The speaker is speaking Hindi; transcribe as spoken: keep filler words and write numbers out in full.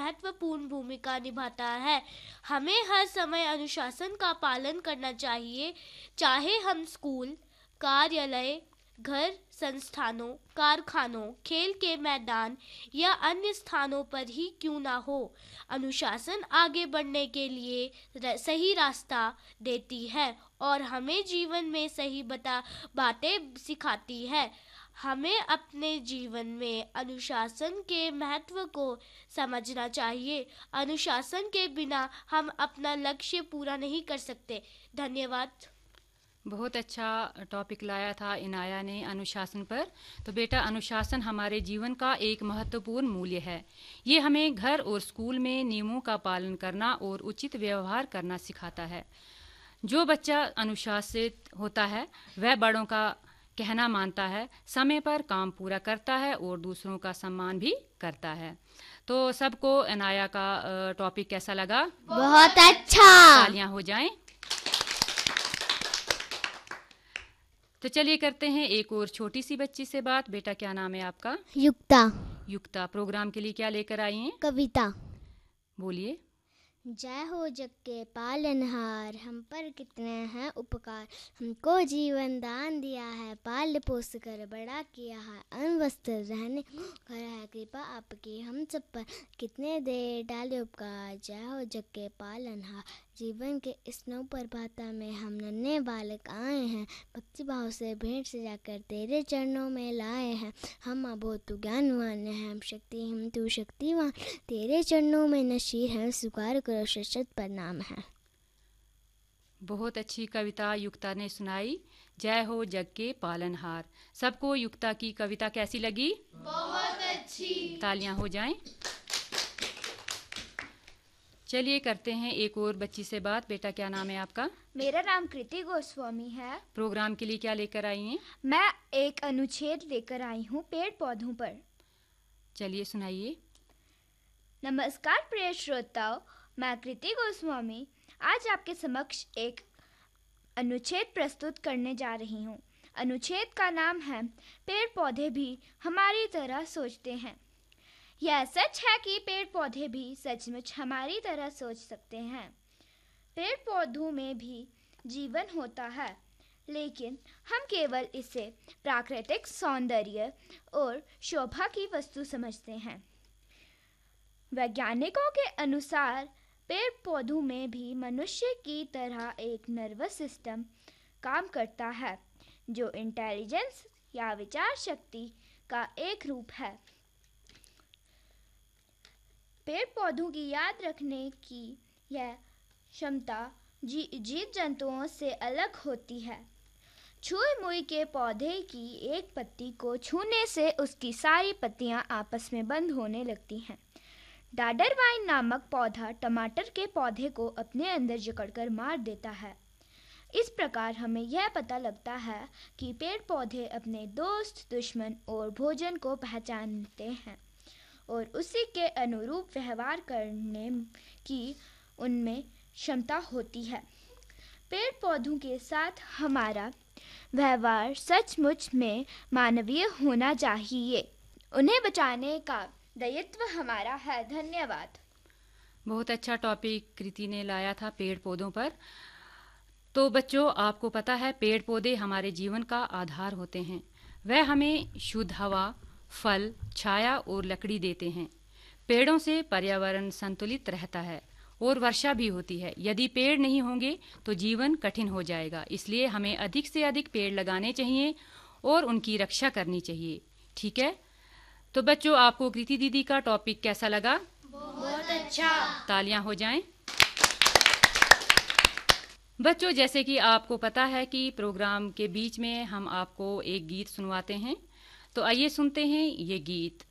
महत्वपूर्ण भूमिका निभाता है। हमें हर समय अनुशासन का पालन करना चाहिए, चाहे हम स्कूल, कार्यालय, घर, संस्थानों, कारखानों, खेल के मैदान या अन्य स्थानों पर ही क्यों ना हो। अनुशासन आगे बढ़ने के लिए सही रास्ता देती है और हमें जीवन में सही बता बातें सिखाती है। हमें अपने जीवन में अनुशासन के महत्व को समझना चाहिए। अनुशासन के बिना हम अपना लक्ष्य पूरा नहीं कर सकते। धन्यवाद। बहुत अच्छा टॉपिक लाया था इनाया ने अनुशासन पर। तो बेटा, अनुशासन हमारे जीवन का एक महत्वपूर्ण मूल्य है। ये हमें घर और स्कूल में नियमों का पालन करना और उचित व्यवहार करना सिखाता है। जो बच्चा अनुशासित होता है वह बड़ों का कहना मानता है, समय पर काम पूरा करता है और दूसरों का सम्मान भी करता है। तो सबको इनाया का टॉपिक कैसा लगा? बहुत अच्छा। तालियां हो जाएं। तो चलिए करते हैं एक और छोटी सी बच्ची से बात। बेटा, क्या नाम है आपका? युक्ता। युक्ता, प्रोग्राम के लिए क्या लेकर आई हैं? कविता। बोलिए। जय हो जग के पालनहार, हम पर कितने हैं उपकार, हमको जीवन दान दिया है, पाल पोस कर बड़ा किया है, अन्न वस्त्र रहने घर है, कृपा आपकी हम सब पर कितने दे डाले उपकार। जय हो जग के पालनहार, जीवन के इस नौ प्रभाता में हम नन्हे बालक आए हैं, भक्ति भाव से भेंट सजाकर तेरे चरणों में लाए हैं। हम अबोध तू ज्ञानवान है, हम शक्ति हम तू शक्तिवान, तेरे चरणों में नशीर है, स्वीकार करो शत प्रणाम है। बहुत अच्छी कविता युक्ता ने सुनाई। जय हो जग के पालनहार। सबको युक्ता की कविता कैसी लगी? बहुत अच्छी। तालियां हो जाएं। चलिए करते हैं एक और बच्ची से बात। बेटा, क्या नाम है आपका? मेरा नाम कृति गोस्वामी है। प्रोग्राम के लिए क्या लेकर आई हैं? मैं एक अनुच्छेद लेकर आई हूँ पेड़ पौधों पर। चलिए सुनाइए। नमस्कार प्रिय श्रोताओ, मैं कृति गोस्वामी आज आपके समक्ष एक अनुच्छेद प्रस्तुत करने जा रही हूँ। अनुच्छेद का नाम है पेड़ पौधे भी हमारी तरह सोचते हैं। यह सच है कि पेड़ पौधे भी सचमुच हमारी तरह सोच सकते हैं। पेड़ पौधों में भी जीवन होता है, लेकिन हम केवल इसे प्राकृतिक सौंदर्य और शोभा की वस्तु समझते हैं। वैज्ञानिकों के अनुसार पेड़ पौधों में भी मनुष्य की तरह एक नर्वस सिस्टम काम करता है, जो इंटेलिजेंस या विचार शक्ति का एक रूप है। पेड़ पौधों की याद रखने की यह क्षमता जी, जीव जंतुओं से अलग होती है। छुई मुई के पौधे की एक पत्ती को छूने से उसकी सारी पत्तियां आपस में बंद होने लगती हैं। डाडरवाइन नामक पौधा टमाटर के पौधे को अपने अंदर जकड़कर मार देता है। इस प्रकार हमें यह पता लगता है कि पेड़ पौधे अपने दोस्त, दुश्मन और भोजन को पहचानते हैं और उसी के अनुरूप व्यवहार करने की उनमें क्षमता होती है। पेड़ पौधों के साथ हमारा व्यवहार सचमुच में मानवीय होना चाहिए। उन्हें बचाने का दायित्व हमारा है। धन्यवाद। बहुत अच्छा टॉपिक कृति ने लाया था पेड़ पौधों पर। तो बच्चों, आपको पता है पेड़ पौधे हमारे जीवन का आधार होते हैं। वह हमें शुद्ध हवा, फल, छाया और लकड़ी देते हैं। पेड़ों से पर्यावरण संतुलित रहता है और वर्षा भी होती है। यदि पेड़ नहीं होंगे तो जीवन कठिन हो जाएगा। इसलिए हमें अधिक से अधिक पेड़ लगाने चाहिए और उनकी रक्षा करनी चाहिए। ठीक है? तो बच्चों, आपको कृति दीदी का टॉपिक कैसा लगा? बहुत अच्छा। तालियां हो जाएं। बच्चों, जैसे कि आपको पता है कि प्रोग्राम के बीच में हम आपको एक गीत सुनवाते हैं, तो आइए सुनते हैं ये गीत।